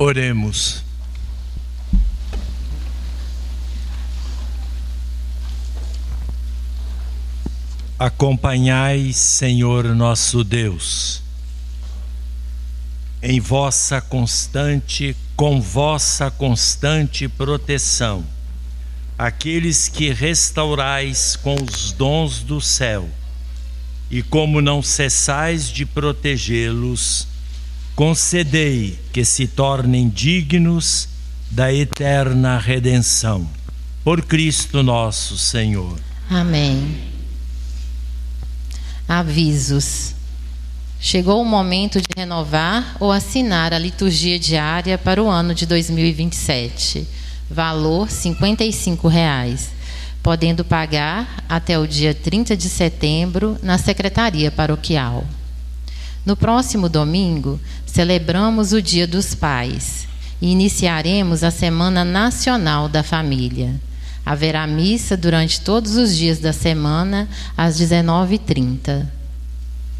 Oremos. Acompanhai, Senhor nosso Deus, com vossa constante proteção, aqueles que restaurais com os dons do céu, e como não cessais de protegê-los, concedei que se tornem dignos da eterna redenção. Por Cristo nosso Senhor. Amém. Avisos. Chegou o momento de renovar ou assinar a liturgia diária para o ano de 2027. Valor R$ 55, podendo pagar até o dia 30 de setembro na Secretaria Paroquial. No próximo domingo, celebramos o Dia dos Pais e iniciaremos a Semana Nacional da Família. Haverá missa durante todos os dias da semana, às 19h30.